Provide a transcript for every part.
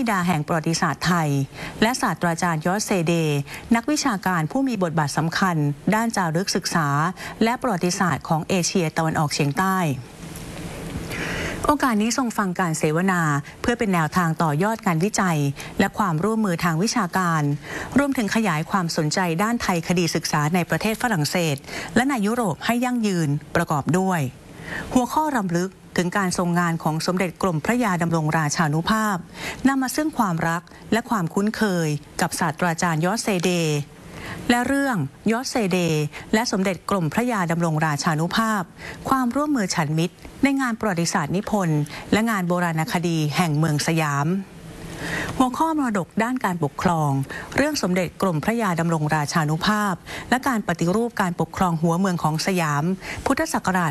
ดาแห่งประวัติศาสตร์ไทยและศาสตราจารย์ยอสเซเดนักวิชาการผู้มีบทบาทสำคัญด้านจารึกศึกษาและประวัติศาสตร์ของเอเชียตะวันออกเฉียงใต้โอกาสนี้ทรงฟังการเสวนาเพื่อเป็นแนวทางต่อยอดการวิจัยและความร่วมมือทางวิชาการรวมถึงขยายความสนใจด้านไทยคดีศึกษาในประเทศฝรั่งเศสและในยุโรปให้ยั่งยืนประกอบด้วยหัวข้อรำลึกถึงการทรงงานของสมเด็จกรมพระยาดำรงราชานุภาพนำมาซึ่งความรักและความคุ้นเคยกับศาสตราจารย์ยอสเซเดและเรื่องยอสเซเดและสมเด็จกรมพระยาดำรงราชานุภาพความร่วมมือฉันมิตรในงานประวัติศาสตร์นิพนธ์และงานโบราณคดีแห่งเมืองสยามหัวข้อมรดกด้านการปกครองเรื่องสมเด็จกรมพระยาดำรงราชานุภาพและการปฏิรูปการปกครองหัวเมืองของสยามพุทธศักราช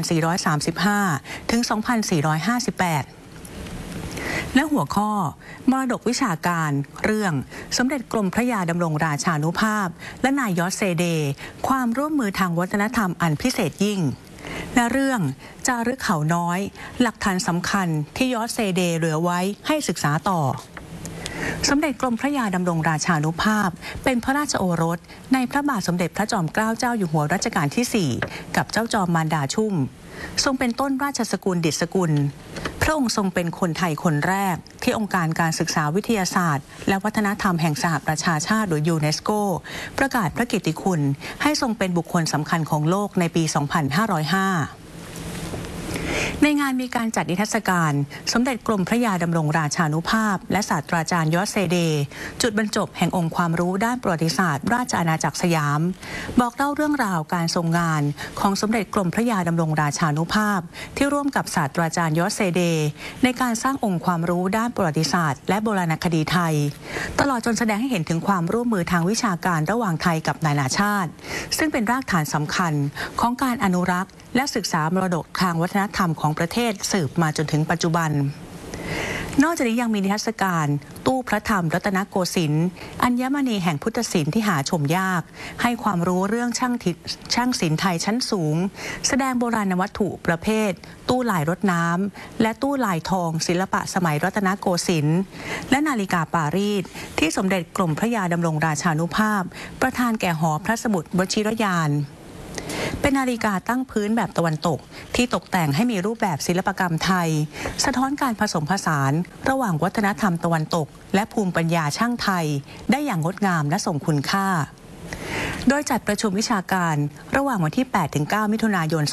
2435 ถึง 2458และหัวข้อมรดกวิชาการเรื่องสมเด็จกรมพระยาดำรงราชานุภาพและนายยอสเซเดความร่วมมือทางวัฒนธรรมอันพิเศษยิ่งและเรื่องจารึกเขาน้อยหลักฐานสำคัญที่ยอสเซเดเหลือไว้ให้ศึกษาต่อสมเด็จกรมพระยาดำรงราชานุภาพเป็นพระราชโอรสในพระบาทสมเด็จพระจอมเกล้าเจ้าอยู่หัวรัชกาลที่ 4กับเจ้าจอมมารดาชุ่มทรงเป็นต้นราชสกุลดิษฐกุลพระองค์ทรงเป็นคนไทยคนแรกที่องค์การการศึกษาวิทยาศาสตร์และวัฒนธรรมแห่งสหประชาชาติหรือยูเนสโกประกาศพระกิตติคุณให้ทรงเป็นบุคคลสำคัญของโลกในปี 2505ในงานมีการจัดนิทรรศการสมเด็จกรมพระยาดำรงราชานุภาพและศาสตราจารย์ยอสเซเดจุดบรรจบแห่งองค์ความรู้ด้านประวัติศาสตร์ราชอาณาจักรสยามบอกเล่าเรื่องราวการทรงงานของสมเด็จกรมพระยาดำรงราชานุภาพที่ร่วมกับศาสตราจารย์ยอสเซเดในการสร้างองค์ความรู้ด้านประวัติศาสตร์และโบราณคดีไทยตลอดจนแสดงให้เห็นถึงความร่วมมือทางวิชาการระหว่างไทยกับนานาชาติซึ่งเป็นรากฐานสำคัญของการอนุรักษ์และศึกษามรดกทางวัฒนธรรมของประเทศสืบมาจนถึงปัจจุบันนอกจากนี้ยังมีนิทรรศการตู้พระธรรมรัตนโกสินทร์อัญมณีแห่งพุทธศิลป์ที่หาชมยากให้ความรู้เรื่องช่างศิลป์ไทยชั้นสูงแสดงโบราณวัตถุประเภทตู้ลายรถน้ำและตู้ลายทองศิลปะสมัยรัตนโกสินทร์และนาฬิกาปารีสที่สมเด็จกรมพระยาดำรงราชานุภาพประทานแก่หอพระสมุดวชิรยานเป็นนาฬิกาตั้งพื้นแบบตะวันตกที่ตกแต่งให้มีรูปแบบศิลปกรรมไทยสะท้อนการผสมผสานระหว่างวัฒนธรรมตะวันตกและภูมิปัญญาช่างไทยได้อย่างงดงามและทรงคุณค่าโดยจัดประชุมวิชาการระหว่างวันที่ 8-9 มิถุนายน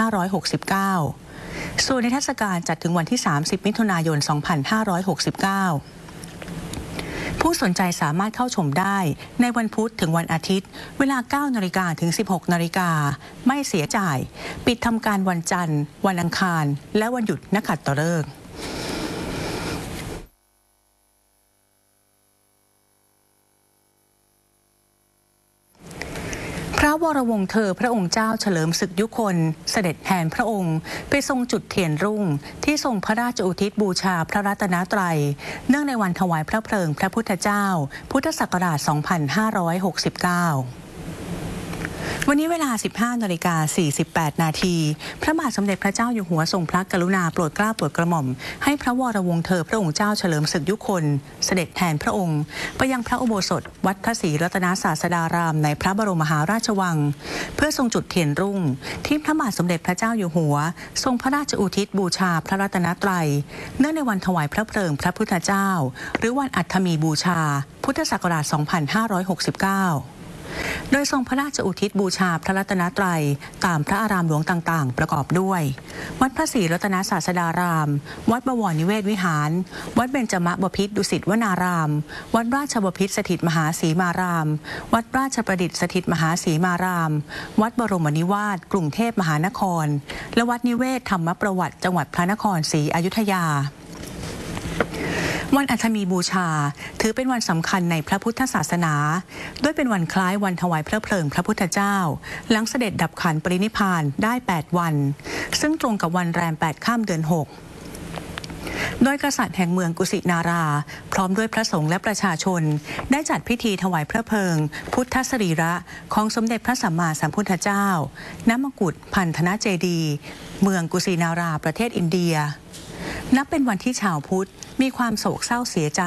2569ส่วนนิทรรศการจัดถึงวันที่ 30 มิถุนายน 2569ผู้สนใจสามารถเข้าชมได้ในวันพุธถึงวันอาทิตย์เวลา 9 นาฬิกาถึง 16 นาฬิกาไม่เสียจ่ายปิดทำการวันจันทร์วันอังคารและวันหยุดนักขัตฤกษ์พระวรวงศ์เธอพระองค์เจ้าเฉลิมศึกยุคนเสด็จแทนพระองค์ไปทรงจุดเทียนรุ่งที่ทรงพระราชอุทิศบูชาพระรัตนตรัยเนื่องในวันถวายพระเพลิงพระพุทธเจ้าพุทธศักราช 2569วันนี้เวลา 15:48 นาทีพระบาทสมเด็จพระเจ้าอยู่หัวทรงพระกรุณาโปรดเกล้าโปรดกระหม่อมให้พระวรวงศ์เธอพระองค์เจ้าเฉลิมศึกยุคนเสด็จแทนพระองค์ไปยังพระอุโบสถวัดพระศรีรัตนศาสดารามในพระบรมมหาราชวังเพื่อทรงจุดเทียนรุ่งที่พระบาทสมเด็จพระเจ้าอยู่หัวทรงพระราชอุทิศบูชาพระรัตนตรัยเนื่องในวันถวายพระเพลิงพระพุทธเจ้าหรือวันอัฐมีบูชาพุทธศักราช 2569โดยทรงพระราชอุทิศบูชาพระรัตนตรัยตามพระอารามหลวงต่างๆประกอบด้วยวัดพระศรีรัตนศาสดารามวัดบวรนิเวศวิหารวัดเบญจมบพิตรดุสิตวนารามวัดราชบพิตรสถิตมหาสีมารามวัดราชประดิษฐ์สถิตมหาสีมารามวัดบรมนิวาสกรุงเทพมหานครและวัดนิเวศธรรมประวัติจังหวัดพระนครศรีอยุธยาวันอัฐมีบูชาถือเป็นวันสำคัญในพระพุทธศาสนาด้วยเป็นวันคล้ายวันถวายพระเพลิงพระพุทธเจ้าหลังเสด็จดับขันปรินิพพานได้8วันซึ่งตรงกับวันแรม8ค่ำเดือน6โดยกษัตริย์แห่งเมืองกุสินาราพร้อมด้วยพระสงฆ์และประชาชนได้จัดพิธีถวายพระเพลิงพุทธสรีระของสมเด็จพระสัมมาสัมพุทธเจ้าณมกุฏพันธนเจดีย์เมืองกุสินาราประเทศอินเดียนับเป็นวันที่ชาวพุทธมีความโศกเศร้าเสียใจ